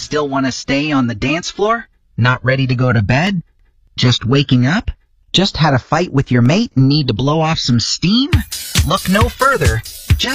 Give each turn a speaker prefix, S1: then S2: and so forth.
S1: Still want to stay on the dance floor? Not ready to go to bed? Just waking up? Just had a fight with your mate and need to blow off some steam? Look no further.